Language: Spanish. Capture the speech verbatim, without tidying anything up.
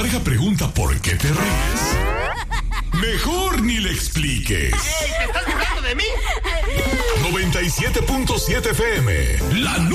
pareja pregunta por qué te ríes, mejor ni le expliques. ¡Ey, te estás burlando de mí! noventa y siete punto siete F M, la